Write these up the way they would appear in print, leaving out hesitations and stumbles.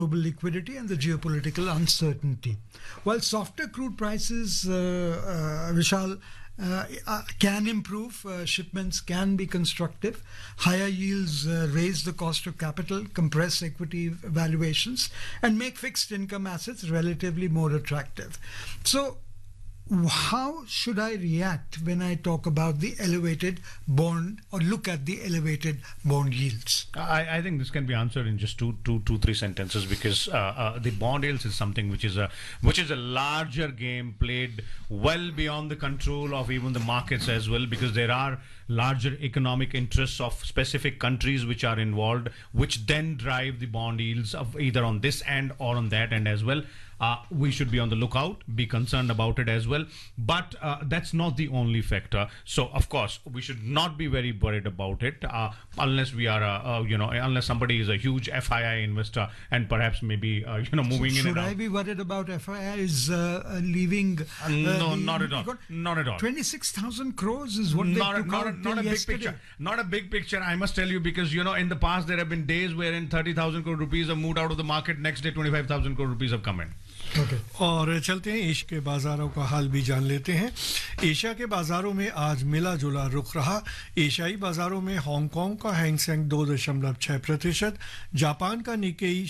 global liquidity and the geopolitical uncertainty. While softer crude prices, Vishal, can improve, shipments can be constructive. Higher yields raise the cost of capital, compress equity valuations, and make fixed income assets relatively more attractive. So, how should I react when I talk about the elevated bond or look at the elevated bond yields? I think this can be answered in just three sentences, because the bond yields is something which is a larger game played well beyond the control of even the markets as well, because there are larger economic interests of specific countries which are involved, which then drive the bond yields of either on this end or on that end as well. We should be on the lookout, be concerned about it as well. But that's not the only factor. So, of course, we should not be very worried about it unless we are, unless somebody is a huge FII investor and perhaps maybe, moving in and out. Should I be worried about FIIs leaving? No, not at all. Not at all. 26,000 crores is what they took out not a big picture. Not a big picture, I must tell you, because, in the past there have been days wherein 30,000 crore rupees have moved out of the market. Next day, 25,000 crore rupees have come in. और चलते हैं Asia के बाजारों का हाल भी जान लेते हैं। एशिया के बाजारों में आज मिला जुला रुख रहा। एशियाई बाजारों में हांगकांग का हैंग सेंग 2.6%, जापान का निकेई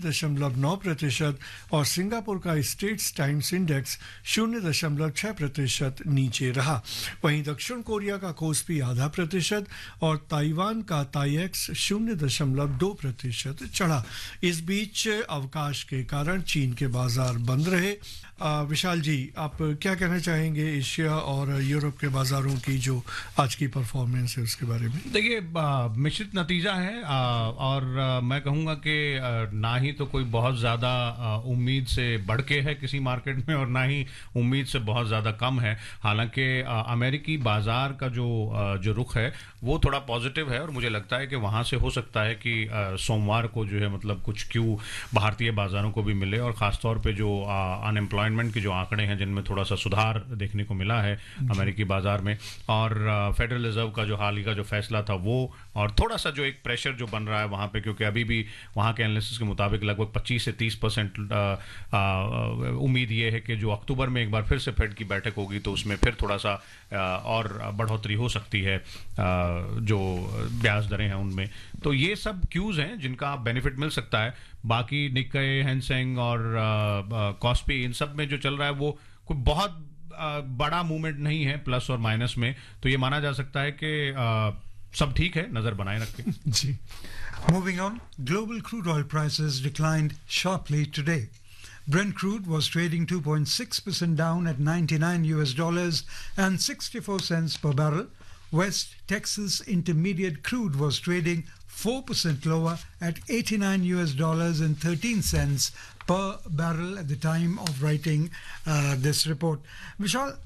0.9% और सिंगापुर का स्टेट्स टाइम्स इंडेक्स 0.6% नीचे रहा। वहीं दक्षिण कोरिया का कोस्पी 0.5% और ताइवान का ताईएक्स 0.2% चढ़ा। इस बीच अवकाश के कारण चीन के बाजार बंद रहे। विशाल जी, आप क्या कहना चाहेंगे एशिया और यूरोप के बाजारों की जो आज की परफॉर्मेंस है उसके बारे में? देखिए, मिश्रित नतीजा है और मैं कहूँगा कि ना ही तो कोई बहुत ज़्यादा उम्मीद से बढ़ के है किसी मार्केट में और ना ही उम्मीद से बहुत ज़्यादा कम है। हालांकि अमेरिकी बाजार का जो रुख है वो थोड़ा पॉजिटिव है और मुझे लगता है कि वहाँ से हो सकता है कि सोमवार को जो है मतलब कुछ क्यू भारतीय बाजारों को भी मिले और ख़ासतौर पे जो अनएम्प्लॉयमेंट के जो आंकड़े हैं जिनमें थोड़ा सा सुधार देखने को मिला है अमेरिकी बाजार में, और फेडरल रिजर्व का जो हाल ही का जो फैसला था वो, और थोड़ा सा जो एक प्रेशर जो बन रहा है वहाँ पे, क्योंकि अभी भी वहाँ के एनालिसिस के मुताबिक लगभग 25 से 30% उम्मीद ये है कि जो अक्टूबर में एक बार फिर से फेड की बैठक होगी तो उसमें फिर थोड़ा सा और बढ़ोतरी हो सकती है जो ब्याज दरें हैं उनमें। तो ये सब क्यूज हैं जिनका बेनिफिट मिल सकता है। बाकी निक्केई, हैंसेंग और कॉस्पी, इन सब में जो चल रहा है वो कोई बहुत बड़ा मूवमेंट नहीं है प्लस और माइनस में, तो ये माना जा सकता है कि सब ठीक है, नजर बनाए रखें। जी। Moving on, global crude oil prices declined sharply today. Brent crude was trading 2.6% down at $99 and 64 cents per barrel. West Texas Intermediate crude was trading 4% lower at $89 and 13 cents per barrel at the time of writing this report. Vishal,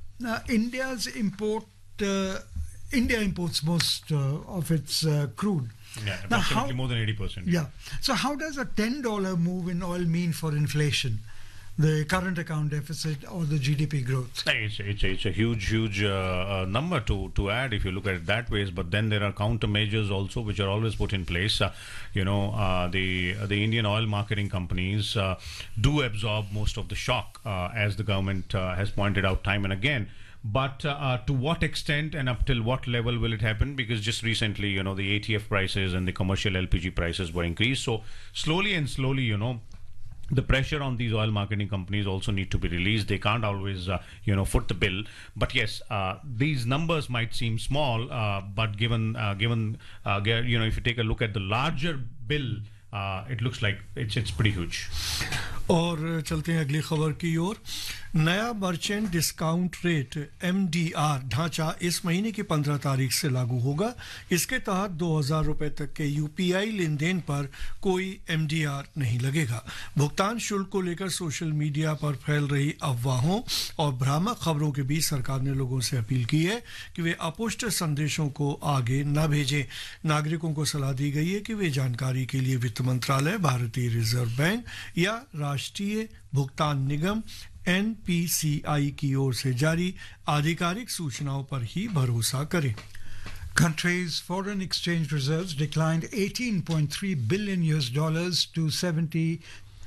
India imports most of its crude. Yeah, approximately more than 80%. Yeah. So how does a $10 move in oil mean for inflation, the current account deficit, or the GDP growth? It's a huge number to add if you look at it that way. But then there are countermeasures also which are always put in place. The Indian oil marketing companies do absorb most of the shock, as the government has pointed out time and again. But to what extent and up till what level will it happen? Because just recently, the ATF prices and the commercial LPG prices were increased. So slowly, the pressure on these oil marketing companies also need to be released. They can't always, foot the bill. But yes, these numbers might seem small, but given if you take a look at the larger bill, it looks like it's pretty huge. और चलते हैं अगली खबर की ओर। नया merchant discount rate MDR ढांचा इस महीने की 15 तारीख से लागू होगा। इसके तहत 2,000 रुपए तक के UPI लेन देन पर कोई MDR नहीं लगेगा। भुगतान शुल्क को लेकर सोशल मीडिया पर फैल रही अफवाहों और भ्रामक खबरों के बीच सरकार ने लोगों से अपील की है कि वे अपुष्ट संदेशों को आगे न भेजें। नागरिकों को सलाह दी गई है कि वे जानकारी के लिए वित्त मंत्रालय, भारतीय रिजर्व बैंक या राष्ट्रीय भुगतान निगम NPCI की ओर से जारी आधिकारिक सूचनाओं पर ही भरोसा करें। Country's foreign exchange reserves declined $18.3 billion to